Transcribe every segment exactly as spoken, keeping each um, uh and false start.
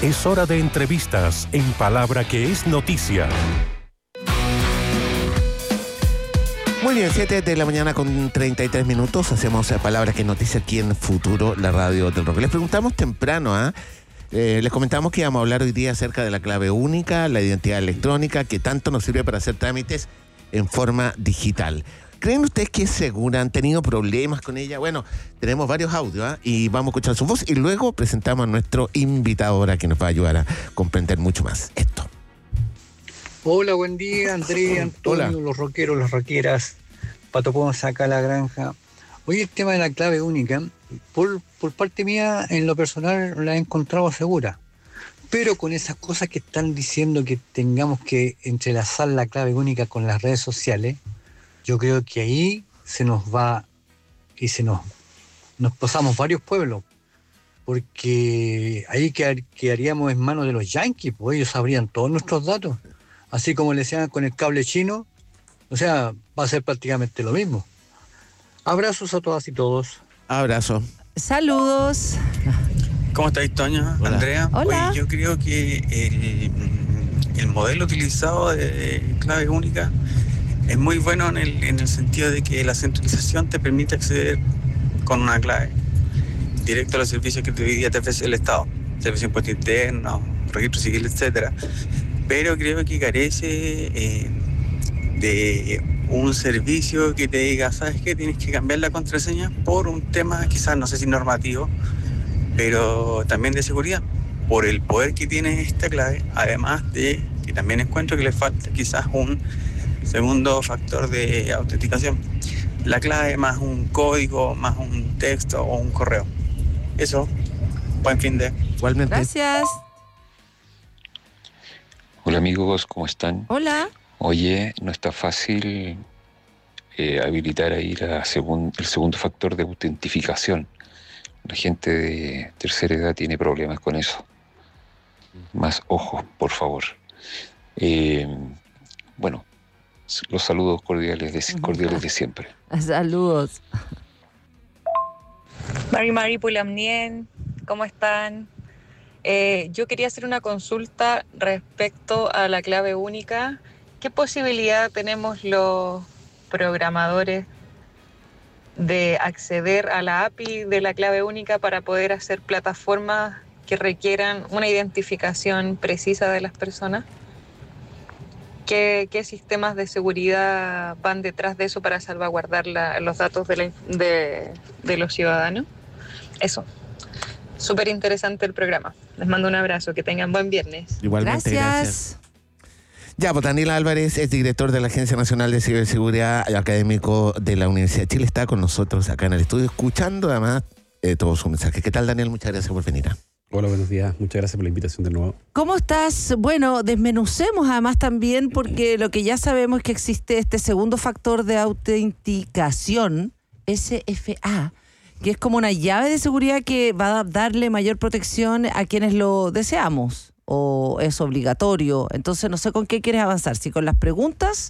Es hora de entrevistas en Palabra que es noticia. Muy bien, siete de la mañana con treinta y tres minutos. Hacemos Palabra que es noticia aquí en Futuro, la radio del rock. Les preguntamos temprano, ¿eh? Eh, les comentamos que íbamos a hablar hoy día acerca de la clave única, la identidad electrónica, que tanto nos sirve para hacer trámites en forma digital. ¿Creen ustedes que es segura? ¿Han tenido problemas con ella? Bueno, tenemos varios audios, ¿eh? Y vamos a escuchar su voz y luego presentamos a nuestro invitado ahora que nos va a ayudar a comprender mucho más esto. Hola, buen día, Andrea, Antonio, Hola. los rockeros, las rockeras, Pato Ponce, acá la granja. Hoy el tema de la clave única, por, por parte mía, en lo personal, la he encontrado segura. Pero con esas cosas que están diciendo que tengamos que entrelazar la clave única con las redes sociales, yo creo que ahí se nos va y se nos, nos pasamos varios pueblos, porque ahí quedaríamos en manos de los yanquis, pues ellos sabrían todos nuestros datos, así como le decían con el cable chino, o sea, va a ser prácticamente lo mismo. Abrazos a todas y todos. Abrazo. Saludos. ¿Cómo estáis, Toño? Hola. Andrea. Hola. Oye, yo creo que el, el modelo utilizado de clave única es muy bueno en el, en el sentido de que la centralización te permite acceder con una clave directo a los servicios que hoy día te ofrece el Estado, servicio de impuesto interno, registro civil, etcétera. Pero creo que carece eh, de un servicio que te diga, ¿sabes qué? Tienes que cambiar la contraseña por un tema, quizás no sé si normativo, pero también de seguridad, por el poder que tiene esta clave, además de que también encuentro que le falta quizás un segundo factor de autenticación, la clave más un código, más un texto o un correo. Eso, buen fin de... Igualmente. Gracias. Hola amigos, ¿cómo están? Hola. Oye, no está fácil eh, habilitar ahí la segun, el segundo factor de autentificación. La gente de tercera edad tiene problemas con eso. Más ojo, por favor. Eh, bueno, los saludos cordiales de, cordiales de siempre. Saludos. Mari Mari Pulamnien, ¿cómo están? Eh, yo quería hacer una consulta respecto a la clave única. ¿Qué posibilidad tenemos los programadores de acceder a la A P I de la clave única para poder hacer plataformas que requieran una identificación precisa de las personas? ¿Qué, qué sistemas de seguridad van detrás de eso para salvaguardar la, los datos de, la, de, de los ciudadanos? Eso. Súper interesante el programa. Les mando un abrazo. Que tengan buen viernes. Igualmente, Gracias. gracias. Ya, pues Daniel Álvarez es director de la Agencia Nacional de Ciberseguridad y académico de la Universidad de Chile. Está con nosotros acá en el estudio, escuchando además eh, todos sus mensajes. ¿Qué tal, Daniel? Muchas gracias por venir. Hola, buenos días. Muchas gracias por la invitación de nuevo. ¿Cómo estás? Bueno, desmenucemos además también, porque lo que ya sabemos es que existe este segundo factor de autenticación, S F A, que es como una llave de seguridad que va a darle mayor protección a quienes lo deseamos, o es obligatorio. Entonces no sé con qué quieres avanzar, si con las preguntas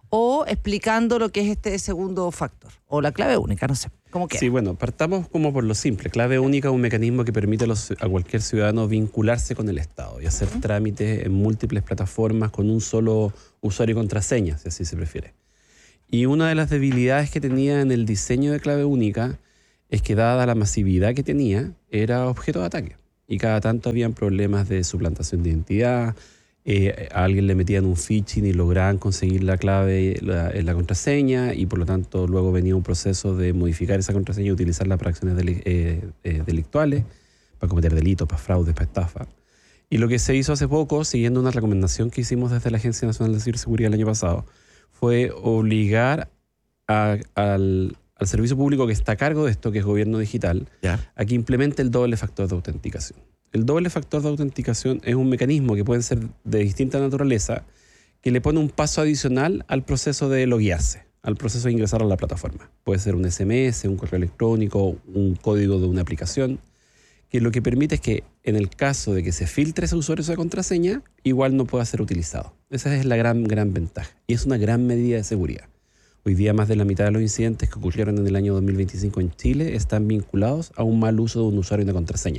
o explicando lo que es este segundo factor, o la clave única, no sé, como quieras. Sí, bueno, partamos como por lo simple. Clave única es un mecanismo que permite a, los, a cualquier ciudadano vincularse con el Estado y hacer uh-huh. trámites en múltiples plataformas con un solo usuario y contraseña, si así se prefiere. Y una de las debilidades que tenía en el diseño de clave única es que, dada la masividad que tenía, era objeto de ataque. Y cada tanto habían problemas de suplantación de identidad, eh, a alguien le metían un phishing y lograban conseguir la clave, la, la contraseña, y por lo tanto luego venía un proceso de modificar esa contraseña y utilizarla para acciones deli- eh, eh, delictuales, para cometer delitos, para fraudes, para estafa. Y lo que se hizo hace poco, siguiendo una recomendación que hicimos desde la Agencia Nacional de Ciberseguridad el año pasado, fue obligar a, al, al servicio público que está a cargo de esto, que es Gobierno Digital, ¿Ya? a que implemente el doble factor de autenticación. El doble factor de autenticación es un mecanismo que puede ser de distinta naturaleza, que le pone un paso adicional al proceso de loguearse, al proceso de ingresar a la plataforma. Puede ser un S M S, un correo electrónico, un código de una aplicación, que lo que permite es que en el caso de que se filtre ese usuario, esa contraseña, igual no pueda ser utilizado. Esa es la gran, gran ventaja. Y es una gran medida de seguridad. Hoy día más de la mitad de los incidentes que ocurrieron en el año dos mil veinticinco en Chile están vinculados a un mal uso de un usuario y una contraseña.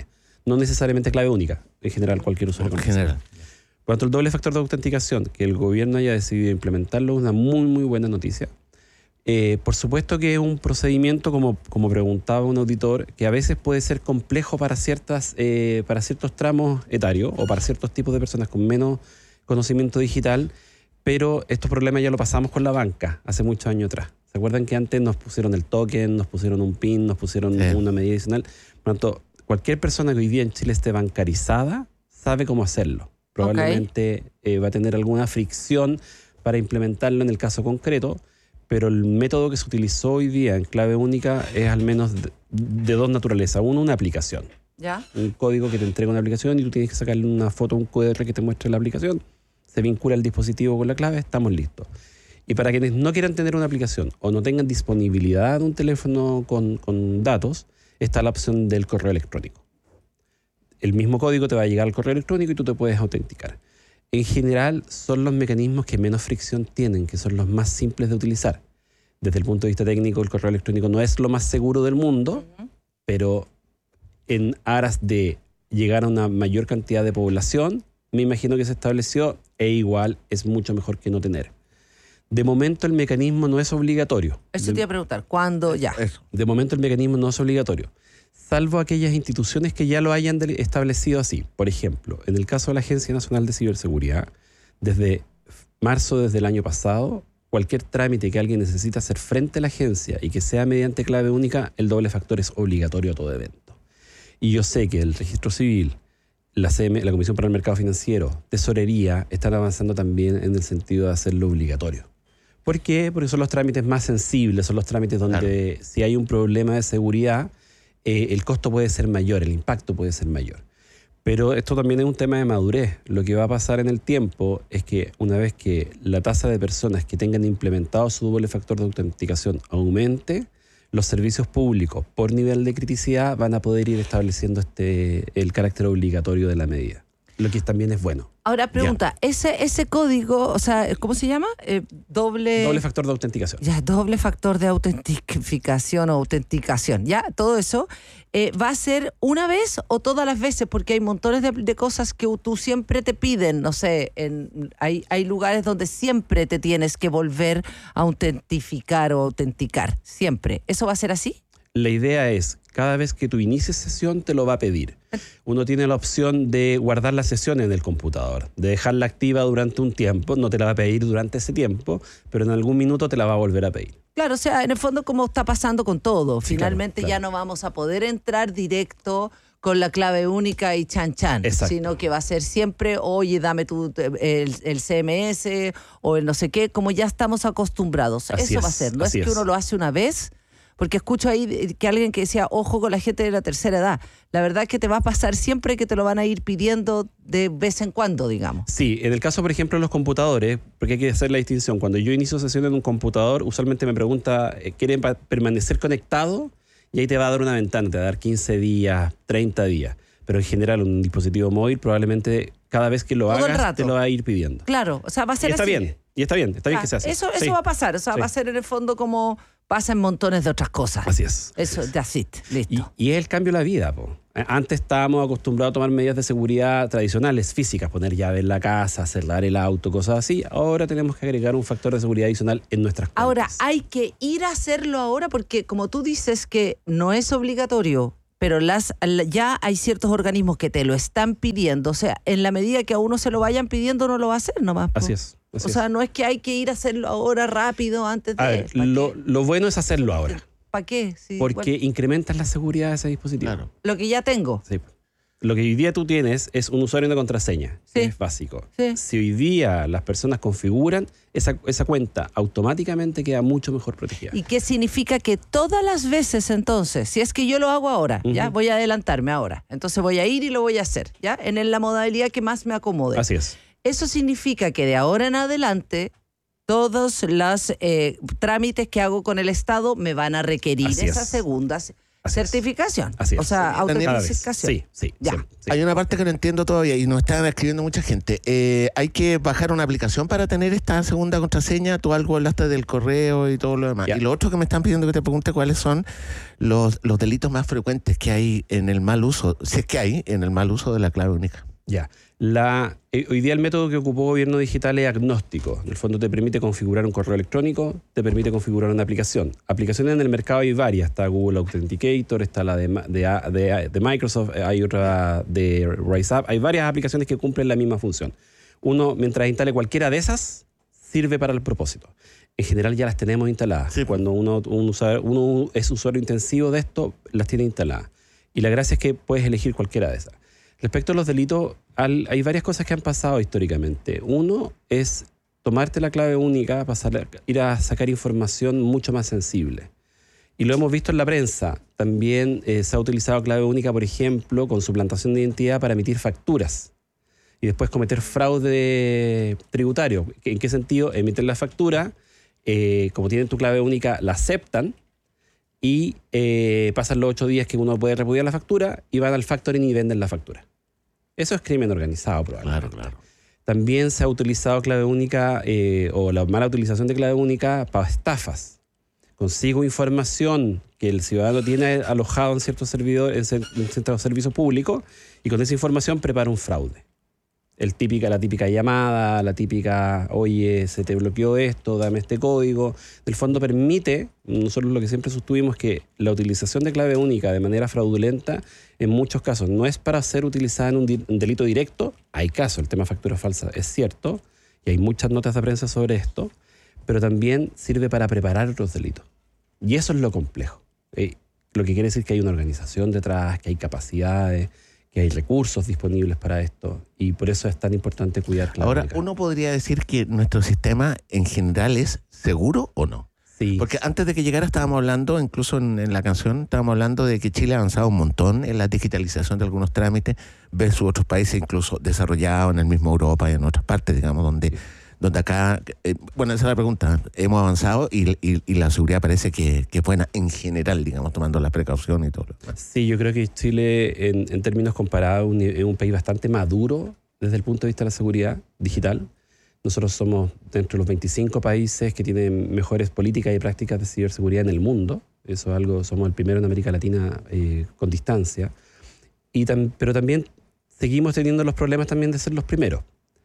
No necesariamente clave única, en general cualquier usuario En de contraseña. general. Por lo tanto, el doble factor de autenticación, que el gobierno haya decidido implementarlo, es una muy, muy buena noticia. Eh, por supuesto que es un procedimiento, como, como preguntaba un auditor, que a veces puede ser complejo para, ciertas, eh, para ciertos tramos etarios o para ciertos tipos de personas con menos conocimiento digital, pero estos problemas ya lo pasamos con la banca hace muchos años atrás. ¿Se acuerdan que antes nos pusieron el token, nos pusieron un PIN, nos pusieron Sí. una medida adicional? Por lo tanto, cualquier persona que hoy día en Chile esté bancarizada sabe cómo hacerlo. Probablemente eh, va a tener alguna fricción para implementarlo en el caso concreto, pero el método que se utilizó hoy día en clave única es al menos de, de dos naturalezas. Uno, una aplicación. ¿Ya? Un código que te entrega una aplicación y tú tienes que sacarle una foto, un cu erre que te muestre la aplicación. Se vincula el dispositivo con la clave, estamos listos. Y para quienes no quieran tener una aplicación o no tengan disponibilidad de un teléfono con, con datos, está la opción del correo electrónico. El mismo código te va a llegar al correo electrónico y tú te puedes autenticar. En general, son los mecanismos que menos fricción tienen, que son los más simples de utilizar. Desde el punto de vista técnico, el correo electrónico no es lo más seguro del mundo, uh-huh. pero en aras de llegar a una mayor cantidad de población, me imagino que se estableció, e igual es mucho mejor que no tener. De momento el mecanismo no es obligatorio. Eso de, te iba a preguntar, ¿cuándo ya? Eso. De momento el mecanismo no es obligatorio, salvo aquellas instituciones que ya lo hayan de, establecido así. Por ejemplo, en el caso de la Agencia Nacional de Ciberseguridad, desde marzo desde el año pasado, cualquier trámite que alguien necesita hacer frente a la agencia y que sea mediante clave única, el doble factor es obligatorio a todo evento. Y yo sé que el Registro Civil, la, C M, la Comisión para el Mercado Financiero, Tesorería, están avanzando también en el sentido de hacerlo obligatorio. ¿Por qué? Porque son los trámites más sensibles, son los trámites donde claro. si hay un problema de seguridad, eh, el costo puede ser mayor, el impacto puede ser mayor. Pero esto también es un tema de madurez. Lo que va a pasar en el tiempo es que una vez que la tasa de personas que tengan implementado su doble factor de autenticación aumente, los servicios públicos por nivel de criticidad van a poder ir estableciendo este, el carácter obligatorio de la medida, lo que también es bueno. Ahora pregunta, ese ese código, o sea, ¿cómo se llama? Eh, doble... Doble factor de autenticación. Ya, doble factor de autentificación o autenticación. Ya, todo eso, eh, ¿va a ser una vez o todas las veces? Porque hay montones de, de cosas que tú siempre te piden, no sé, en, hay, hay lugares donde siempre te tienes que volver a autentificar o autenticar, siempre. ¿Eso va a ser así? La idea es, cada vez que tú inicies sesión te lo va a pedir. Uno tiene la opción de guardar la sesión en el computador, de dejarla activa durante un tiempo, no te la va a pedir durante ese tiempo, pero en algún minuto te la va a volver a pedir. Claro, o sea, en el fondo como está pasando con todo, Sí, finalmente claro, claro. ya no vamos a poder entrar directo con la clave única y chan chan, Exacto. sino que va a ser siempre, oye, dame tu, el, el C M S o el no sé qué, como ya estamos acostumbrados. Así Eso va a es, ser, no es así que es. uno lo hace una vez. Porque escucho ahí que alguien que decía, ojo con la gente de la tercera edad. La verdad es que te va a pasar siempre que te lo van a ir pidiendo de vez en cuando, digamos. Sí, en el caso, por ejemplo, de los computadores, porque hay que hacer la distinción. Cuando yo inicio sesión en un computador, usualmente me pregunta, ¿quieren pa- permanecer conectado? Y ahí te va a dar una ventana, te va a dar quince días, treinta días. Pero en general, un dispositivo móvil probablemente cada vez que lo Todo el hagas rato. te lo va a ir pidiendo. Claro, o sea, va a Y ser está así. bien, y está bien, está bien Ah, que se hace. Eso, eso Sí. va a pasar, o sea, Sí. va a ser en el fondo como pasa en montones de otras cosas. Así es. Eso, así es. that's it, Y, listo. y es el cambio de la vida, po. Antes estábamos acostumbrados a tomar medidas de seguridad tradicionales, físicas, poner llave en la casa, cerrar el auto, cosas así. Ahora tenemos que agregar un factor de seguridad adicional en nuestras cuentas. Ahora, hay que ir a hacerlo ahora porque como tú dices que no es obligatorio, pero las ya hay ciertos organismos que te lo están pidiendo. O sea, en la medida que a uno se lo vayan pidiendo, no lo va a hacer nomás. po. Así es. Así O es. sea, no es que hay que ir a hacerlo ahora rápido antes de... A ver, ¿pa' lo, qué? lo bueno es hacerlo ahora, ¿Para qué? Sí, porque bueno, incrementas la seguridad de ese dispositivo. Claro. lo que ya tengo. Sí. Lo que hoy día tú tienes es un usuario y una contraseña, Sí. que es básico. Sí. Si hoy día las personas configuran, esa, esa cuenta automáticamente queda mucho mejor protegida. ¿Y qué significa? Que todas las veces entonces, si es que yo lo hago ahora, ya Ujú. voy a adelantarme ahora. Entonces voy a ir y lo voy a hacer, ¿ya? En la modalidad que más me acomode. Así es. Eso significa que de ahora en adelante todos los eh, trámites que hago con el Estado me van a requerir Así esas es. segundas. Así es. Certificación. Así es. O sea, Cada vez. autentificación. Sí, sí. Ya. sí, sí. Hay una parte que no entiendo todavía y nos están escribiendo mucha gente. Eh, hay que bajar una aplicación para tener esta segunda contraseña. Tú algo hablaste del correo y todo lo demás. Ya. Y lo otro que me están pidiendo que te pregunte cuáles son los, los delitos más frecuentes que hay en el mal uso, si es que hay, en el mal uso de la clave única. Ya. La, eh, hoy día el método que ocupó Gobierno Digital es agnóstico. En el fondo te permite configurar un correo electrónico, te permite configurar una aplicación. Aplicaciones en el mercado hay varias. Está Google Authenticator, está la de, de, de, de Microsoft, hay otra de RiseUp. Hay varias aplicaciones que cumplen la misma función. Uno, mientras instale cualquiera de esas, sirve para el propósito. En general ya las tenemos instaladas. Sí. Cuando uno, un usuario, uno es usuario intensivo de esto, las tiene instaladas. Y la gracia es que puedes elegir cualquiera de esas. Respecto a los delitos, al, hay varias cosas que han pasado históricamente. Uno es tomarte la clave única, pasar, ir a sacar información mucho más sensible. Y lo hemos visto en la prensa. También eh, se ha utilizado clave única, por ejemplo, con suplantación de identidad para emitir facturas y después cometer fraude tributario. ¿En qué sentido? Emiten la factura, eh, como tienen tu clave única, la aceptan y eh, pasan los ocho días que uno puede repudiar la factura y van al factoring y venden la factura. Eso es crimen organizado, probablemente. Claro, claro. También se ha utilizado clave única eh, o la mala utilización de clave única para estafas. Consigo información que el ciudadano tiene alojado en ciertos servidores, en ciertos servicios públicos, y con esa información prepara un fraude. El típica, la típica llamada, la típica, oye, se te bloqueó esto, dame este código. Del fondo permite, nosotros lo que siempre sostuvimos, que la utilización de clave única de manera fraudulenta, en muchos casos, no es para ser utilizada en un, di- un delito directo. Hay casos, el tema factura falsa es cierto, y hay muchas notas de prensa sobre esto, pero también sirve para preparar otros delitos. Y eso es lo complejo. Eh, lo que quiere decir que hay una organización detrás, que hay capacidades, que hay recursos disponibles para esto, y por eso es tan importante cuidar clave Ahora, única. uno podría decir que nuestro sistema en general es seguro o no. Sí. Porque antes de que llegara estábamos hablando, incluso en, en la canción, estábamos hablando de que Chile ha avanzado un montón en la digitalización de algunos trámites versus otros países incluso desarrollados en el mismo Europa y en otras partes, digamos, donde, Sí. donde acá, eh, bueno, esa es la pregunta, hemos avanzado y, y, y la seguridad parece que, que es buena en general, digamos, tomando las precauciones y todo lo demás. Sí, yo creo que Chile, en, en términos comparados, un- es un país bastante maduro desde el punto de vista de la seguridad digital. Nosotros somos dentro de los veinticinco países que tienen mejores políticas y prácticas de ciberseguridad en el mundo. Eso es algo, somos el primero en América Latina eh, con distancia. Y tam- pero también seguimos teniendo los problemas también de ser los primeros.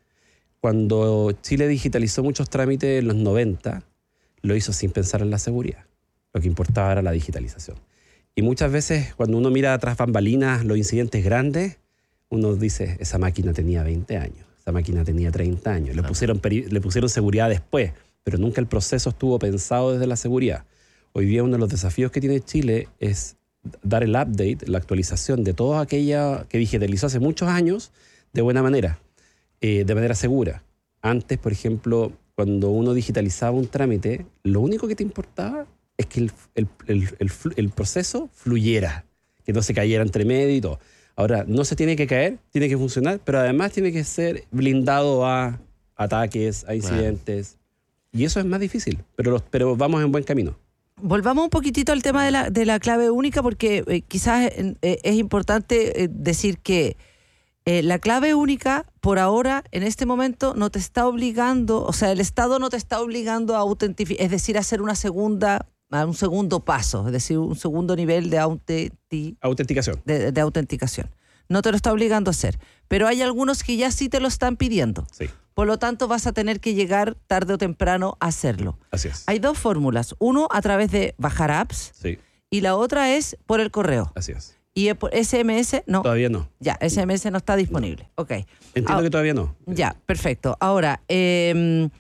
Cuando Chile digitalizó muchos trámites en los noventa, lo hizo sin pensar en la seguridad. Lo que importaba era la digitalización. Y muchas veces cuando uno mira tras bambalinas los incidentes grandes, uno dice, esa máquina tenía veinte años, esa máquina tenía treinta años. Le pusieron, peri- le pusieron seguridad después, pero nunca el proceso estuvo pensado desde la seguridad. Hoy día uno de los desafíos que tiene Chile es dar el update, la actualización de todo aquella que digitalizó hace muchos años de buena manera, eh, de manera segura. Antes, por ejemplo, cuando uno digitalizaba un trámite, lo único que te importaba es que el, el, el, el, flu- el proceso fluyera, que no se cayera entre medio y todo. Ahora, no se tiene que caer, tiene que funcionar, pero además tiene que ser blindado a ataques, a incidentes. Y eso es más difícil, pero, los, pero vamos en buen camino. Volvamos un poquitito al tema de la, de la clave única, porque eh, quizás eh, es importante eh, decir que eh, la clave única, por ahora, en este momento, no te está obligando, o sea, el Estado no te está obligando a autentificar, es decir, a hacer una segunda, a un segundo paso, es decir, un segundo nivel de, autenti- Autenticación. de, de autenticación. No te lo está obligando a hacer, pero hay algunos que ya sí te lo están pidiendo. Sí, Por lo tanto, vas a tener que llegar tarde o temprano a hacerlo. así es. Hay dos fórmulas. Uno, a través de bajar apps, Sí, y la otra es por el correo. así es. Y por S M S, no. Todavía no. Ya, S M S no está disponible. Ok. Entiendo Ah, que todavía no. Ya, perfecto. Ahora, eh,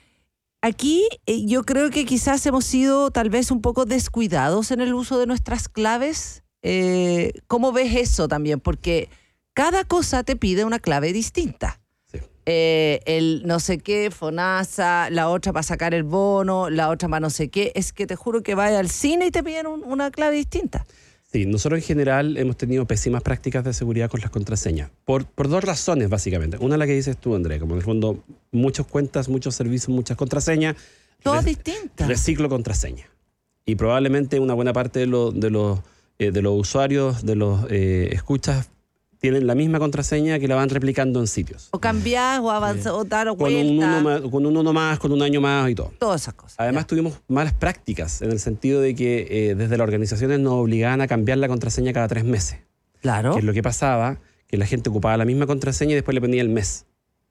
aquí eh, yo creo que quizás hemos sido tal vez un poco descuidados en el uso de nuestras claves. Eh, ¿Cómo ves eso también? Porque cada cosa te pide una clave distinta. Sí. Eh, el no sé qué, FONASA, la otra para sacar el bono, la otra para no sé qué. Es que te juro que vaya al cine y te piden un- una clave distinta. Sí, nosotros en general hemos tenido pésimas prácticas de seguridad con las contraseñas. Por, por dos razones, básicamente. Una, la que dices tú, André, como en el fondo, muchas cuentas, muchos servicios, muchas contraseñas. Todas Re- distintas. Reciclo contraseña. Y probablemente una buena parte de, lo- de los eh, de los usuarios, de los eh, escuchas, tienen la misma contraseña que la van replicando en sitios. O cambiar, o avanzar, o dar Con un, vuelta. uno más, con un uno más, con un año más y todo. Todas esas cosas. Además ya. tuvimos malas prácticas en el sentido de que eh, desde las organizaciones nos obligaban a cambiar la contraseña cada tres meses. Claro. Que es lo que pasaba, que la gente ocupaba la misma contraseña y después le ponía el mes.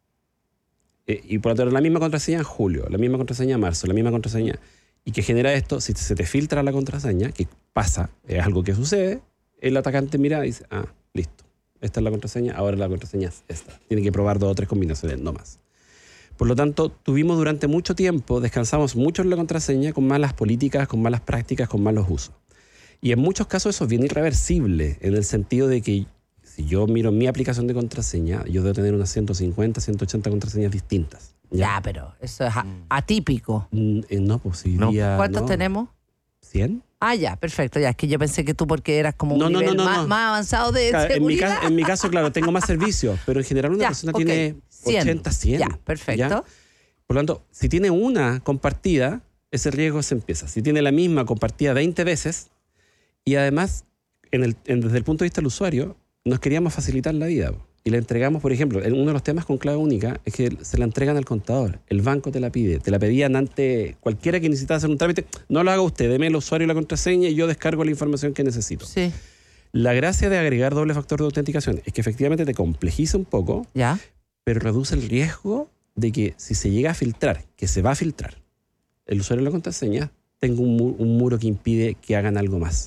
Eh, y por lo tanto, la misma contraseña en julio, la misma contraseña en marzo, la misma contraseña. Y que genera esto, si se te filtra la contraseña, que pasa, es algo que sucede, el atacante mira y dice, ah, listo, esta es la contraseña, ahora la contraseña es esta. Tiene que probar dos o tres combinaciones, no más. Por lo tanto, tuvimos durante mucho tiempo, descansamos mucho en la contraseña con malas políticas, con malas prácticas, con malos usos. Y en muchos casos eso es bien irreversible, en el sentido de que si yo miro mi aplicación de contraseña, yo debo tener unas ciento cincuenta, ciento ochenta contraseñas distintas. Ya, pero eso es a- atípico. Mm, eh, No, pues si No. diría, ¿Cuántos no, tenemos? ¿cien? Ah, ya, perfecto. Ya, es que yo pensé que tú porque eras como un No, no, nivel no, no, más, no. más avanzado de Claro, en, mi seguridad. caso, en mi caso, claro, tengo más servicios, pero en general una Ya, persona ok. tiene cien. ochenta, cien. Ya, perfecto. ¿ya? Por lo tanto, si tiene una compartida, ese riesgo se empieza. Si tiene la misma compartida veinte veces, y además, en el, en- desde el punto de vista del usuario, nos queríamos facilitar la vida. Y le entregamos, por ejemplo, en uno de los temas con clave única es que se la entregan al contador. El banco te la pide. Te la pedían ante cualquiera que necesitara hacer un trámite. No lo haga usted, deme el usuario y la contraseña y yo descargo la información que necesito. Sí, La gracia de agregar doble factor de autenticación es que efectivamente te complejiza un poco, ya. pero reduce el riesgo de que si se llega a filtrar, que se va a filtrar, el usuario y la contraseña, tenga un, mu- un muro que impide que hagan algo más.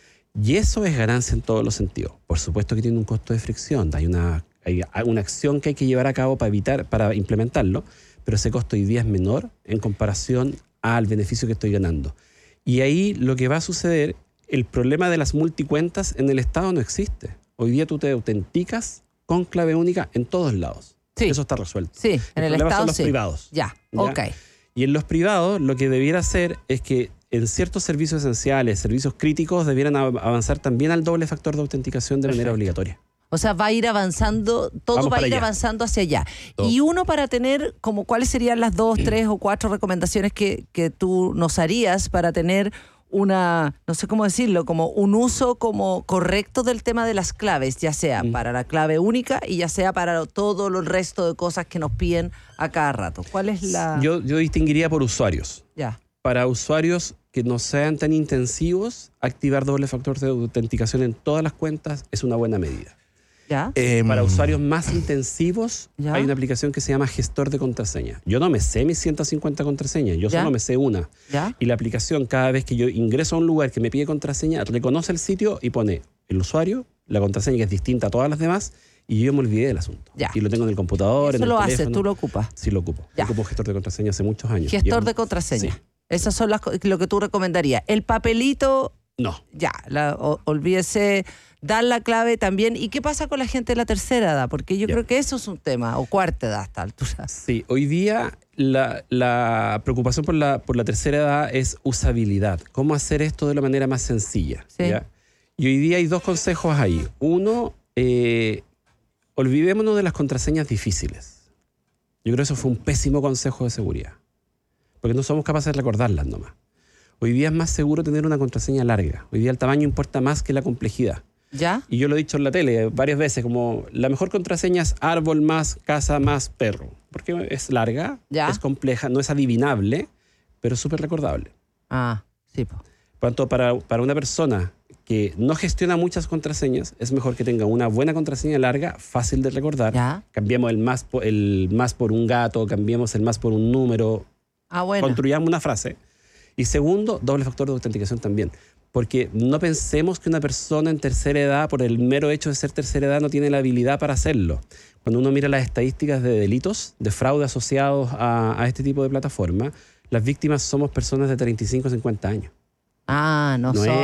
Y eso es ganancia en todos los sentidos. Por supuesto que tiene un costo de fricción, hay una, hay una acción que hay que llevar a cabo para evitar, para implementarlo, pero ese costo hoy día es menor en comparación al beneficio que estoy ganando. Y ahí lo que va a suceder, el problema de las multicuentas en el Estado no existe. Hoy día tú te autenticas con clave única en todos lados. Sí. Eso está resuelto. Sí, en el, problema Estado son los sí. privados. Ya, ¿Ya? ok. Y en los privados lo que debiera hacer es que en ciertos servicios esenciales, servicios críticos, debieran av- avanzar también al doble factor de autenticación de manera Perfecto. obligatoria. O sea, va a ir avanzando, todo Vamos va a para ir allá. avanzando hacia allá. Todo. Y uno para tener, como cuáles serían las dos, tres o cuatro recomendaciones que, que tú nos harías para tener una, no sé cómo decirlo, como un uso como correcto del tema de las claves, ya sea Mm. para la clave única y ya sea para todo el resto de cosas que nos piden a cada rato. ¿Cuál es la...? Yo, yo distinguiría por usuarios. Ya, Para usuarios que no sean tan intensivos, activar doble factor de autenticación en todas las cuentas es una buena medida. ya. Em, Para usuarios más intensivos, ¿Ya? hay una aplicación que se llama gestor de contraseña. Yo no me sé mis ciento cincuenta contraseñas, yo ¿Ya? solo me sé una. ¿Ya? Y la aplicación, cada vez que yo ingreso a un lugar que me pide contraseña, reconoce el sitio y pone el usuario, la contraseña que es distinta a todas las demás, y yo me olvidé del asunto. Ya. Y lo tengo en el computador, Eso en el lo haces, teléfono. tú lo ocupas. Sí, lo ocupo. Ya. Yo ocupo gestor de contraseña hace muchos años. Gestor Y de es- contraseña. Sí. Esas son las co- lo que tú recomendarías. El papelito, No. ya, la, o- olvídese dar la clave también. ¿Y qué pasa con la gente de la tercera edad? Porque yo Ya. creo que eso es un tema, o cuarta edad a esta altura. Sí, hoy día la, la preocupación por la, por la tercera edad es usabilidad. ¿Cómo hacer esto de la manera más sencilla? Sí. ¿Ya? Y hoy día hay dos consejos ahí. Uno, eh, olvidémonos de las contraseñas difíciles. Yo creo que eso fue un pésimo consejo de seguridad. Porque no somos capaces de recordarlas nomás. Hoy día es más seguro tener una contraseña larga. Hoy día el tamaño importa más que la complejidad. ¿Ya? Y yo lo he dicho en la tele varias veces, como la mejor contraseña es árbol más casa más perro. Porque es larga, Ya. es compleja, no es adivinable, pero es súper recordable. Ah, sí, po. Por tanto, para, para una persona que no gestiona muchas contraseñas, es mejor que tenga una buena contraseña larga, fácil de recordar. Ya. Cambiemos el más, po- el más por un gato, cambiemos el más por un número, Ah, bueno. construyamos una frase. Y segundo, doble factor de autenticación también. Porque no pensemos que una persona en tercera edad, por el mero hecho de ser tercera edad, no tiene la habilidad para hacerlo. Cuando uno mira las estadísticas de delitos, de fraude asociados a, a este tipo de plataforma, las víctimas somos personas de treinta y cinco a cincuenta años. Ah, no, No son.